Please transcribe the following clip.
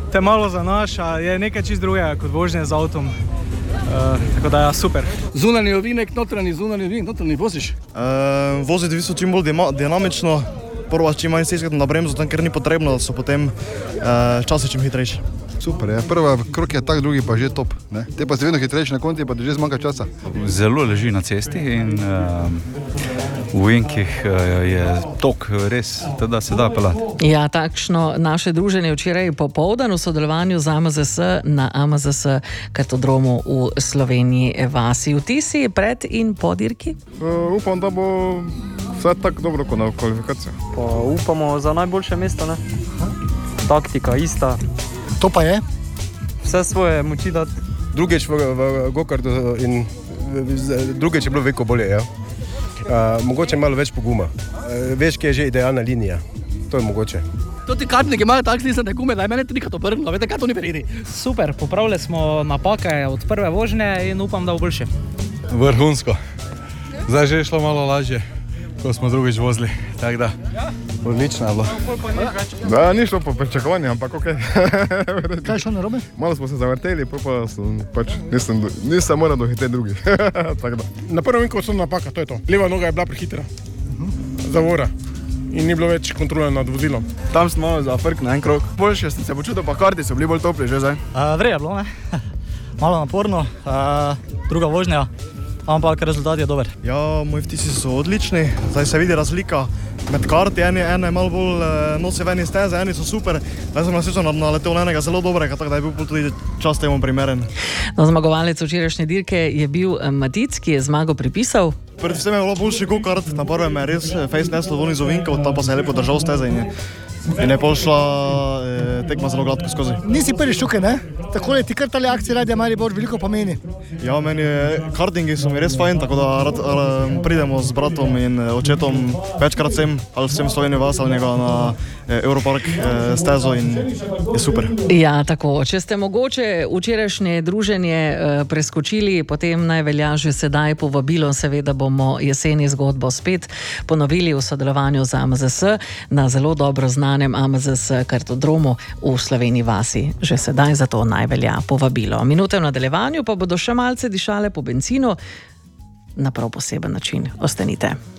te malo zanaša, je nekaj čist drugega kot vožnje z avtom. Tako da je super. Zunanji ovinek, notranji voziš? Voziti v bistvu čim bolj dinamično, prvo čim manj stiskati na bremzo, tam ker ni potrebno, da so potem časi čim hitrejši. Super, ja. Prva krok je tak, drugi pa že top. Ne? Te pa si vedno hitrejši na konti, pa ti že zmanjka časa. Zelo leži na cesti in v Vinkih je tok res, da se da pelati. Ja, takšno naše druženje včeraj popoldan v sodelovanju z AMZS na AMZS kartodromu v Sloveniji vasi. Vtisi pred in po dirki? Upam, da bo vse tako dobro kot na kvalifikacijah. Pa upamo za najboljše mesto, ne? Taktika ista. To pa je? Vse svoje moči dati. Drugič v go-kartu in drugič je bilo veliko bolje, ja. Mogoče malo več poguma. Veš, kje je že idealna linija. To je mogoče. To ti kartniki imajo tak stisnjene gume, da je mene trikrat obrnilo. Vete, kaj to ni verjeti? Super, popravili smo napake od prve vožnje in upam, da bo boljše. Vrhunsko. Zdaj že je šlo malo lažje, ko smo drugič vozili. Tak da, odlično je bilo. Da, ni šlo po pričakovanju, ampak okej. Kaj je šlo narobe? Malo smo se zavrteli, pa sem pač nisem moral dohiteti drugi. Na prvem vinku so napaka, to je to. Leva noga je bila prehitra. Zavora. In ni bilo več kontrole nad vozilom. Tam smo zafrk na en krok. Boljše sem se počutil, pa karti so bili bolj topli že zdaj. Vrej je bilo, ne? Malo naporno, druga vožnja, ampak rezultat je dober. Ja, moji vtisi so odlični. Zdaj se vidi razlika med karti. Ene je malo bolj nosi v eni steze, eni so super. Zdaj sem na srečo naletel na enega zelo dobrega, tako da je bil tudi čas temu primeren. No, zmagovalec včerajšnje dirke je bil Matic, ki je zmago pripisal. Predvsem je bilo boljši go-kart, na prvem je res fejs neslo von iz ovinkov, tam pa se je lepo držal steze in je pol šla tekma zelo gladko skozi. Nisi prvič tukaj, ne? Takole ti krtali akcije Radia Maribor veliko pomeni. Ja, meni kartingi so mi res fajn, tako da rad pridemo z bratom in očetom večkrat sem, ali sem v Sloveniji vas ali njega na Europark stezo in je super. Ja, tako. Če ste mogoče včerajšnje druženje preskočili, potem naj velja že sedaj povabilo, seveda bomo jeseni zgodbo spet ponovili v sodelovanju z AMZS na zelo dobro znanem AMZS kartodromu v Sloveniji vasi. Že sedaj zato naj velja povabilo. Minute v nadaljevanju pa bodo še malce dišale po benzinu na prav poseben način. Ostanite.